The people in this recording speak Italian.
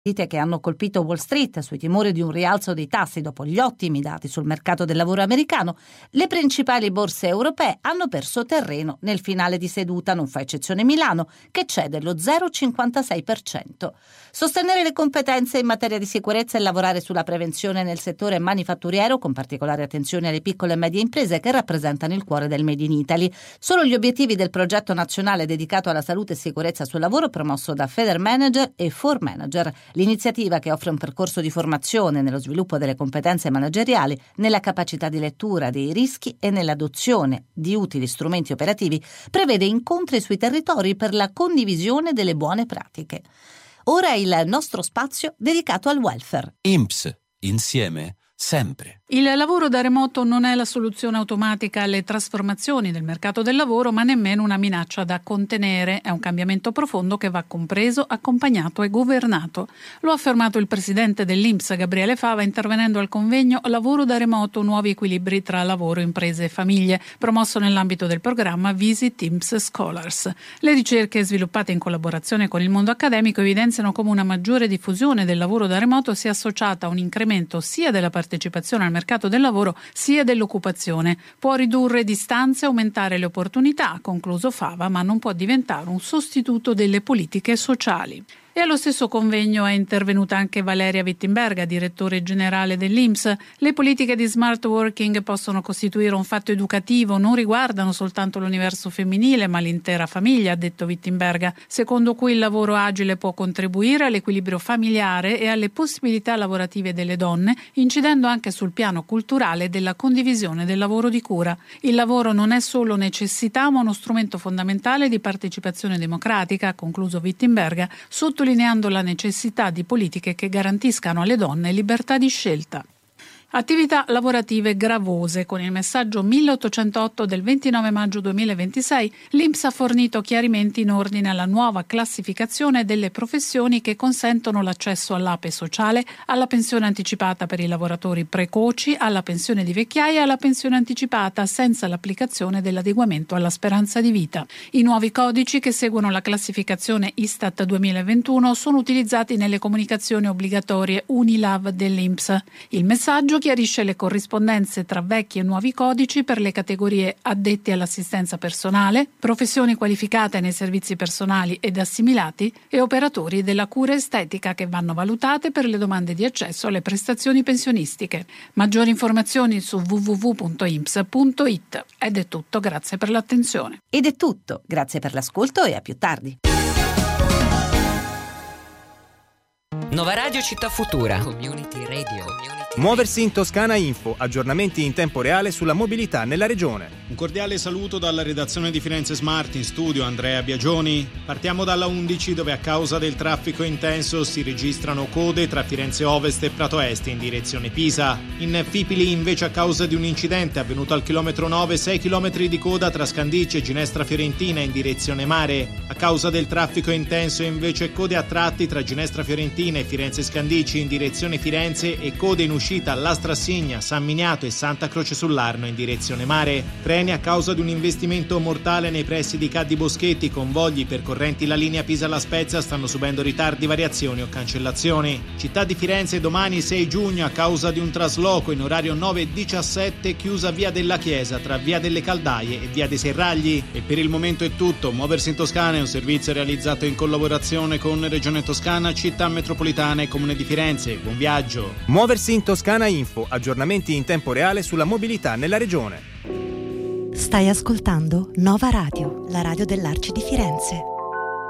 che hanno colpito Wall Street sui timori di un rialzo dei tassi dopo gli ottimi dati sul mercato del lavoro americano, le principali borse europee hanno perso terreno nel finale di seduta, non fa eccezione Milano, che cede lo 0,56%. Sostenere le competenze in materia di sicurezza e lavorare sulla prevenzione nel settore manifatturiero, con particolare attenzione alle piccole e medie imprese che rappresentano il cuore del Made in Italy, sono gli obiettivi del progetto nazionale dedicato alla salute e sicurezza sul lavoro promosso da Federmanager e ForManager. L'iniziativa, che offre un percorso di formazione nello sviluppo delle competenze manageriali, nella capacità di lettura dei rischi e nell'adozione di utili strumenti operativi, prevede incontri sui territori per la condivisione delle buone pratiche. Ora il nostro spazio dedicato al welfare. INPS, insieme, sempre. Il lavoro da remoto non è la soluzione automatica alle trasformazioni del mercato del lavoro, ma nemmeno una minaccia da contenere. È un cambiamento profondo che va compreso, accompagnato e governato. Lo ha affermato il presidente dell'INPS, Gabriele Fava, intervenendo al convegno Lavoro da remoto, nuovi equilibri tra lavoro, imprese e famiglie, promosso nell'ambito del programma Visit INPS Scholars. Le ricerche sviluppate in collaborazione con il mondo accademico evidenziano come una maggiore diffusione del lavoro da remoto sia associata a un incremento sia della partecipazione al mercato del lavoro sia dell'occupazione. Può ridurre distanze e aumentare le opportunità, ha concluso Fava, ma non può diventare un sostituto delle politiche sociali. E allo stesso convegno è intervenuta anche Valeria Wittenberga, direttore generale dell'INPS. Le politiche di smart working possono costituire un fatto educativo, non riguardano soltanto l'universo femminile ma l'intera famiglia, ha detto Wittenberga, secondo cui il lavoro agile può contribuire all'equilibrio familiare e alle possibilità lavorative delle donne, incidendo anche sul piano culturale della condivisione del lavoro di cura. Il lavoro non è solo necessità ma uno strumento fondamentale di partecipazione democratica, ha concluso Wittenberga, sottolineando la necessità di politiche che garantiscano alle donne libertà di scelta. Attività lavorative gravose. Con il messaggio 1808 del 29 maggio 2026, l'INPS ha fornito chiarimenti in ordine alla nuova classificazione delle professioni che consentono l'accesso all'APE sociale, alla pensione anticipata per i lavoratori precoci, alla pensione di vecchiaia e alla pensione anticipata senza l'applicazione dell'adeguamento alla speranza di vita. I nuovi codici, che seguono la classificazione Istat 2021, sono utilizzati nelle comunicazioni obbligatorie Unilav dell'INPS. Il messaggio chiarisce le corrispondenze tra vecchi e nuovi codici per le categorie addetti all'assistenza personale, professioni qualificate nei servizi personali ed assimilati e operatori della cura estetica, che vanno valutate per le domande di accesso alle prestazioni pensionistiche. Maggiori informazioni su www.inps.it. Ed è tutto, grazie per l'attenzione. Ed è tutto, grazie per l'ascolto e a più tardi. Nova Radio Città Futura. Community Radio. Muoversi in Toscana Info, aggiornamenti in tempo reale sulla mobilità nella regione. Un cordiale saluto dalla redazione di Firenze Smart, in studio Andrea Biagioni. Partiamo dalla 11, dove a causa del traffico intenso si registrano code tra Firenze Ovest e Prato Est in direzione Pisa. In Fipili invece, a causa di un incidente avvenuto al chilometro 9, 6 chilometri di coda tra Scandicci e Ginestra Fiorentina in direzione mare. A causa del traffico intenso invece code a tratti tra Ginestra Fiorentina e Firenze Scandicci in direzione Firenze e code in uscita all'Astrassigna, San Miniato e Santa Croce sull'Arno in direzione mare. Treni a causa di un investimento mortale nei pressi di Caddi Boschetti. Convogli percorrenti la linea Pisa-La Spezia stanno subendo ritardi, variazioni o cancellazioni. Città di Firenze domani 6 giugno, a causa di un trasloco in orario 9:17, chiusa via della Chiesa tra via delle Caldaie e via dei Serragli. E per il momento è tutto. Muoversi in Toscana è un servizio realizzato in collaborazione con Regione Toscana, Città Metropolitana e Comune di Firenze. Buon viaggio. Muoversi in Toscana Info, aggiornamenti in tempo reale sulla mobilità nella regione. Stai ascoltando Nova Radio, la radio dell'Arci di Firenze.